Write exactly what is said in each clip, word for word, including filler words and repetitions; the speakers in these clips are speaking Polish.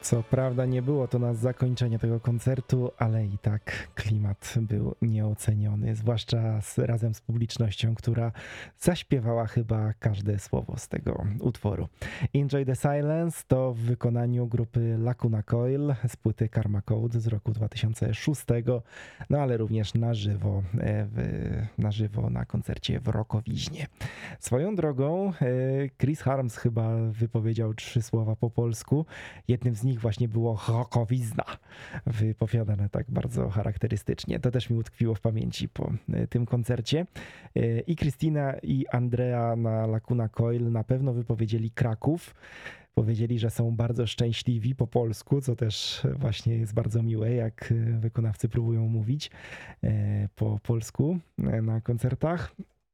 Co prawda nie było to na zakończenie tego koncertu, ale i tak klimat był nieoceniony, zwłaszcza z, razem z publicznością, która zaśpiewała chyba każde słowo z tego utworu. Enjoy the Silence to w wykonaniu grupy Lacuna Coil z płyty Karma Code z roku dwa tysiące szóstego, no ale również na żywo, w, na żywo na koncercie w Rokowiźnie. Swoją drogą Chris Harms chyba wypowiedział trzy słowa po polsku. Jednym z nich właśnie było Rokowizna, wypowiadane tak bardzo charakterystycznie. To też mi utkwiło w pamięci po tym koncercie. I Krystyna i Andrea na Lacuna Coil na pewno wypowiedzieli Kraków. Powiedzieli, że są bardzo szczęśliwi po polsku, co też właśnie jest bardzo miłe, jak wykonawcy próbują mówić po polsku na koncertach.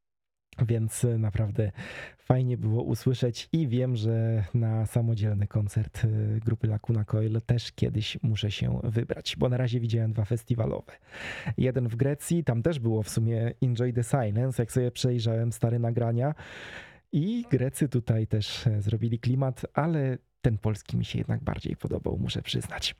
Więc naprawdę fajnie było usłyszeć i wiem, że na samodzielny koncert grupy Lacuna Coil też kiedyś muszę się wybrać, bo na razie widziałem dwa festiwalowe. Jeden w Grecji, tam też było w sumie Enjoy the Silence, jak sobie przejrzałem stare nagrania i Grecy tutaj też zrobili klimat, ale ten polski mi się jednak bardziej podobał, muszę przyznać.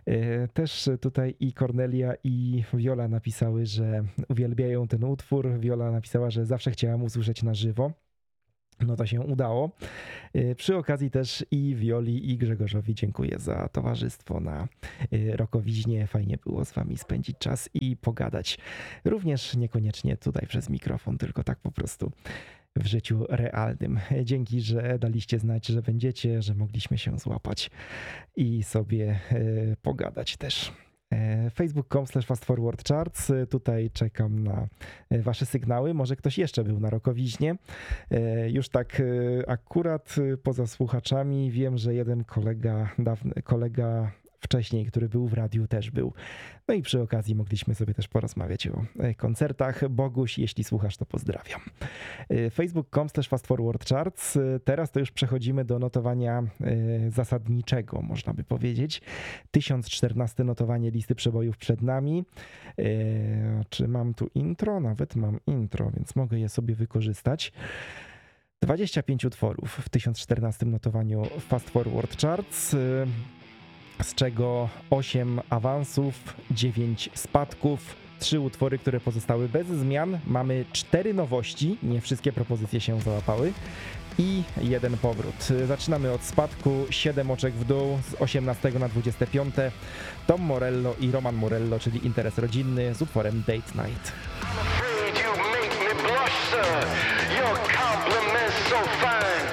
Też tutaj i Cornelia, i Viola napisały, że uwielbiają ten utwór. Viola napisała, że zawsze chciałam usłyszeć na żywo. No to się udało. Przy okazji też i Violi, i Grzegorzowi dziękuję za towarzystwo na Rokowiźnie. Fajnie było z wami spędzić czas i pogadać. Również niekoniecznie tutaj przez mikrofon, tylko tak po prostu w życiu realnym. Dzięki, że daliście znać, że będziecie, że mogliśmy się złapać i sobie pogadać też. facebook kropka com slash fast forward charts. Tutaj czekam na wasze sygnały. Może ktoś jeszcze był na Rokowiźnie. Już tak akurat poza słuchaczami wiem, że jeden kolega, dawny kolega wcześniej, który był w radiu, też był. No i przy okazji mogliśmy sobie też porozmawiać o koncertach. Boguś, jeśli słuchasz, to pozdrawiam. facebook kropka com slash fast forward charts. Teraz to już przechodzimy do notowania zasadniczego, można by powiedzieć. tysiąc czternaste notowanie listy przebojów przed nami. Czy mam tu intro? Nawet mam intro, więc mogę je sobie wykorzystać. dwadzieścia pięć utworów w tysiąc czternastym notowaniu Fast Forward Charts, z czego osiem awansów, dziewięć spadków, trzy utwory, które pozostały bez zmian. Mamy cztery nowości, nie wszystkie propozycje się załapały, i jeden powrót. Zaczynamy od spadku, siedem oczek w dół, z osiemnastego na dwudzieste piąte. Tom Morello i Roman Morello, czyli interes rodzinny z utworem Date Night. I'm afraid you make me blush, sir. Your compliments so fine.